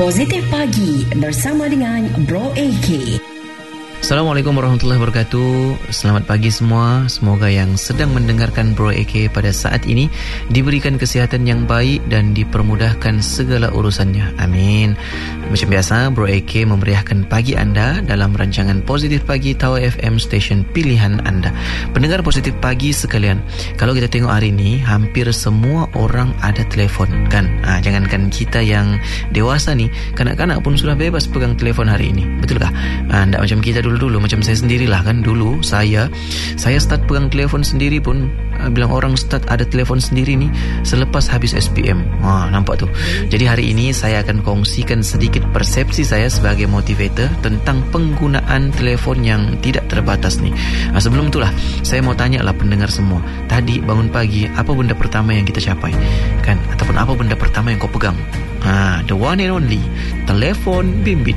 Positif Pagi bersama dengan Bro AK. Assalamualaikum warahmatullahi wabarakatuh. Selamat pagi semua. Semoga yang sedang mendengarkan Bro AK pada saat ini diberikan kesihatan yang baik dan dipermudahkan segala urusannya. Amin. Macam biasa, Bro AK memeriahkan pagi anda dalam rancangan Positif Pagi Tower FM Station pilihan anda. Pendengar Positif Pagi sekalian, kalau kita tengok hari ini, hampir semua orang ada telefon kan? Jangankan kita yang dewasa nih, kanak-kanak pun sudah bebas pegang telefon hari ini. Betulkah? Tak macam kita dulu, macam saya sendirilah kan. Dulu saya start pegang telefon sendiri pun, bilang orang start ada telefon sendiri ni selepas habis SPM. Nampak tu. Jadi hari ini saya akan kongsikan sedikit persepsi saya sebagai motivator tentang penggunaan telefon yang tidak terbatas ni. Sebelum itulah saya mau tanya lah pendengar semua, tadi bangun pagi apa benda pertama yang kita capai kan, ataupun apa benda pertama yang kau pegang? The one and only telefon bimbit.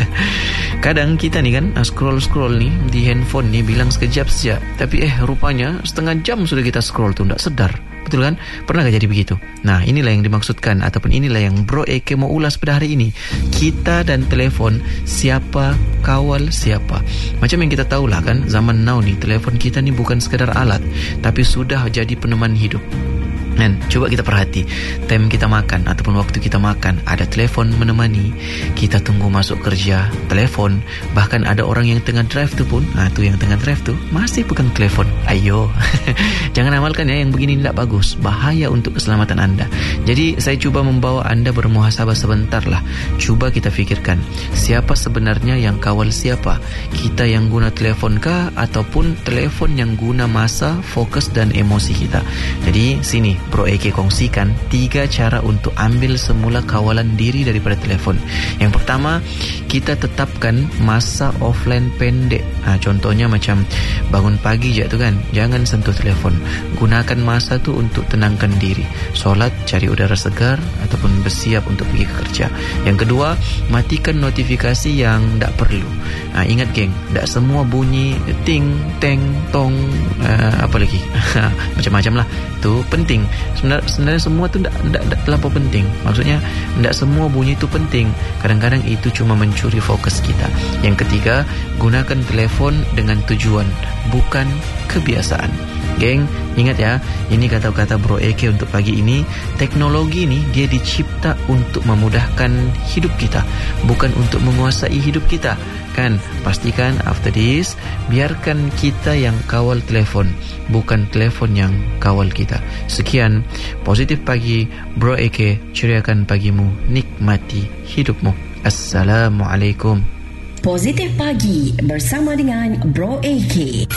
Kadang kita ni kan scroll ni di handphone ni bilang sekejap saja, tapi rupanya setengah jam sudah kita scroll tu, tak sedar. Betul kan? Pernahkah jadi begitu? Nah, inilah yang dimaksudkan, ataupun inilah yang Bro AK mau ulas pada hari ini. Kita dan telefon, siapa kawal siapa? Macam yang kita tahulah kan, zaman now ni telefon kita ni bukan sekadar alat, tapi sudah jadi peneman hidup. Dan coba kita perhati, time kita makan ataupun waktu kita makan, ada telefon menemani. Kita tunggu masuk kerja, telefon. Bahkan ada orang yang tengah drive tu pun, tu yang tengah drive tu masih pegang telefon. Ayo, jangan amalkan ya, yang begini tidak bagus, bahaya untuk keselamatan anda. Jadi saya cuba membawa anda bermuhasabah sebentar lah. Cuba kita fikirkan, siapa sebenarnya yang kawal siapa? Kita yang guna telefon kah, ataupun telefon yang guna masa, fokus dan emosi kita? Jadi sini Bro AK kongsikan 3 cara untuk ambil semula kawalan diri daripada telefon. Yang pertama, kita tetapkan masa offline pendek. Contohnya macam bangun pagi je tu kan, jangan sentuh telefon. Gunakan masa tu untuk tenangkan diri, solat, cari udara segar ataupun bersiap untuk pergi ke kerja. Yang kedua, matikan notifikasi yang tak perlu. Ingat geng, tak semua bunyi ting, teng, tong, apa lagi macam-macam lah, tu penting. Sebenarnya semua tu tak terlalu penting. Maksudnya tak semua bunyi tu penting. Kadang-kadang itu cuma mencuri fokus kita. Yang ketiga, gunakan telefon dengan tujuan, bukan kebiasaan. Geng, ingat ya, ini kata-kata Bro AK untuk pagi ini. Teknologi ni dia dicipta untuk memudahkan hidup kita, bukan untuk menguasai hidup kita. Kan, pastikan after this, biarkan kita yang kawal telefon, bukan telefon yang kawal kita. Sekian, Positif Pagi, Bro AK, ceriakan pagimu, nikmati hidupmu. Assalamualaikum. Positif Pagi bersama dengan Bro AK.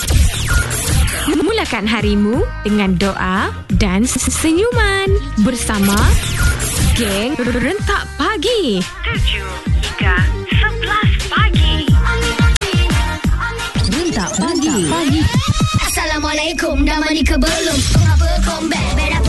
Mulakan harimu dengan doa dan senyuman bersama Geng Rentak Pagi 7 hingga 11 pagi. Rentak Pagi. Assalamualaikum, dah mandi ke belum? Apa combat?